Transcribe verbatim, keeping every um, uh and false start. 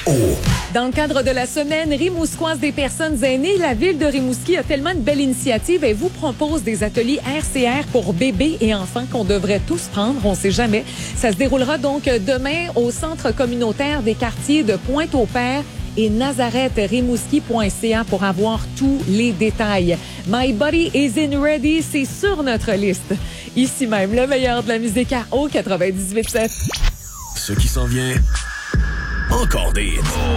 Dans le cadre de la semaine rimouskoise des personnes aînées, la ville de Rimouski a tellement une belle initiative et vous propose des ateliers R C R pour bébés et enfants qu'on devrait tous prendre, on sait jamais. Ça se déroulera donc demain au centre communautaire des quartiers de Pointe-au-Père et nazareth rimouski point c a pour avoir tous les détails. My Body is in Ready, c'est sur notre liste. Ici même, le meilleur de la musique à O quatre-vingt-dix-huit sept. Ce qui s'en vient, encore des hits.